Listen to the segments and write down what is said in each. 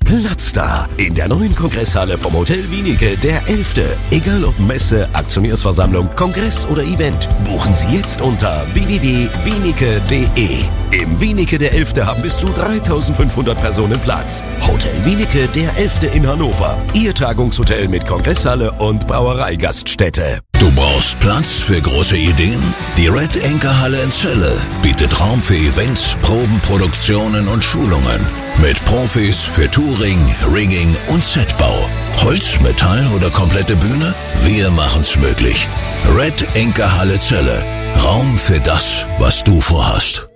Platz da in der neuen Kongresshalle vom Hotel Wienicke, der 11. Egal ob Messe, Aktionärsversammlung, Kongress oder Event, buchen Sie jetzt unter www.wienicke.de. Im Wienicke der 11. haben bis zu 3.500 Personen Platz. Hotel Wienicke der 11. in Hannover. Ihr Tagungshotel mit Kongresshalle und Brauereigaststätte. Du brauchst Platz für große Ideen? Die Red Anchor Halle in Celle bietet Raum für Events, Proben, Produktionen und Schulungen. Mit Profis für Touring, Rigging und Setbau. Holz, Metall oder komplette Bühne? Wir machen's möglich. Red Anchor Halle Celle. Raum für das, was du vorhast.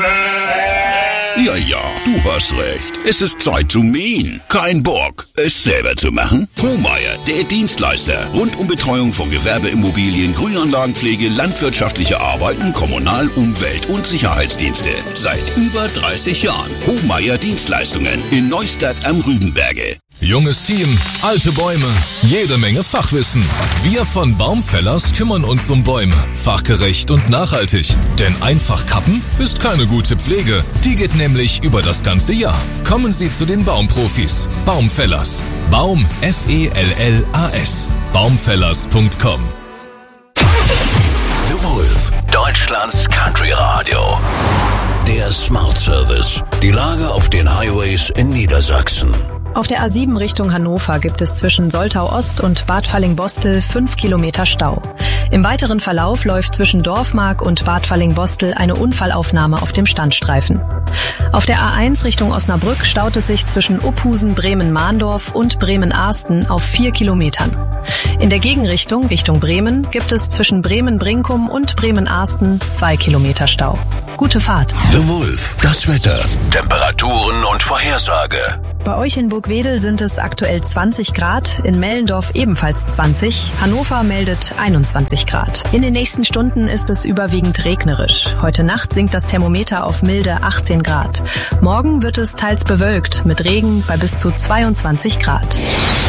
Ja, du hast recht. Es ist Zeit zu mähen. Kein Bock, es selber zu machen? Hohmeier, der Dienstleister. Rund um Betreuung von Gewerbeimmobilien, Grünanlagenpflege, landwirtschaftliche Arbeiten, Kommunal-, Umwelt- und Sicherheitsdienste. Seit über 30 Jahren. Hohmeier Dienstleistungen in Neustadt am Rübenberge. Junges Team, alte Bäume, jede Menge Fachwissen. Wir von Baumfellers kümmern uns um Bäume, fachgerecht und nachhaltig. Denn einfach kappen ist keine gute Pflege. Die geht nämlich über das ganze Jahr. Kommen Sie zu den Baumprofis. Baumfellers. Baum, F-E-L-L-A-S. Baumfellers.com. The Wolf, Deutschlands Country Radio. Der Smart Service. Die Lage auf den Highways in Niedersachsen. Auf der A7 Richtung Hannover gibt es zwischen Soltau Ost und Bad Fallingbostel 5 Kilometer Stau. Im weiteren Verlauf läuft zwischen Dorfmark und Bad Fallingbostel eine Unfallaufnahme auf dem Standstreifen. Auf der A1 Richtung Osnabrück staut es sich zwischen Uphusen, Bremen-Mahndorf und Bremen-Ahsten auf 4 Kilometern. In der Gegenrichtung, Richtung Bremen, gibt es zwischen Bremen-Brinkum und Bremen-Ahsten 2 Kilometer Stau. Gute Fahrt. The Wolf, das Wetter, Temperaturen und Vorhersage. Bei euch in Burgwedel sind es aktuell 20 Grad, in Mellendorf ebenfalls 20, Hannover meldet 21 Grad. In den nächsten Stunden ist es überwiegend regnerisch. Heute Nacht sinkt das Thermometer auf milde 18 Grad. Morgen wird es teils bewölkt mit Regen bei bis zu 22 Grad.